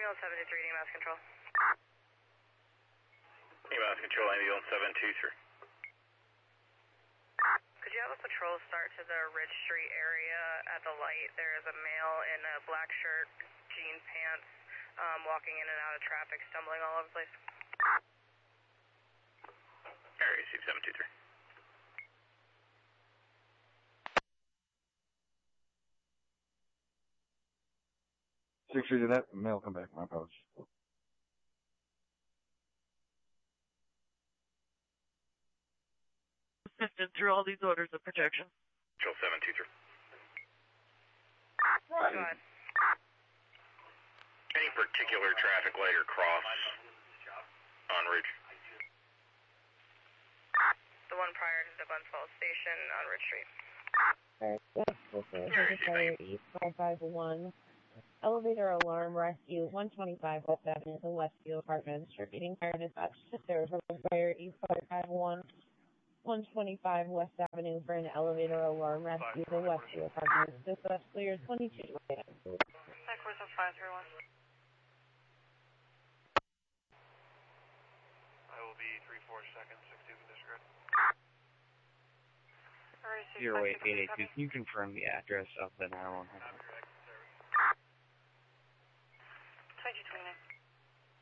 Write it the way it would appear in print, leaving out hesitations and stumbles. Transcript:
Ambulance 723, EMS control. EMS control, ambulance 723. Could you have a patrol start to the Ridge Street area at the light? There is a male in a black shirt, jean pants, walking in and out of traffic, stumbling all over the place. Area 6723. 6 to that, male, come back, my apologies. Assisted through all these orders of protection. Control 723. Right. Go ahead. Any particular traffic light or cross on Ridge? The one prior to the Glens Falls station on Ridge Street. Alright, East 551. Elevator alarm rescue 125 West Avenue, the Westview Apartments. Repeating fire dispatch to Sarasota Fire East 551. 125 West Avenue for an elevator alarm rescue to Westview Apartments. Dispatch clear 22. That course of 531. I will be 3-4 seconds, 60 for disregard. 0882, can you confirm the address of the 911?